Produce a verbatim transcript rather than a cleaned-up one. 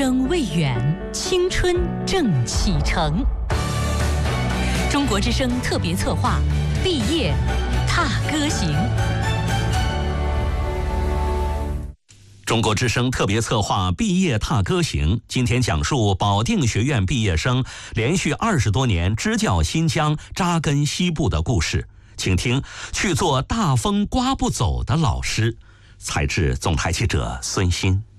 生未远，青春正启程。中国之声特别策划，毕业踏歌行。 中国之声特别策划毕业踏歌行，今天讲述保定学院毕业生连续二十多年支教新疆、扎根西部的故事。请听去做大风刮不走的老师。采制总台记者孙鑫。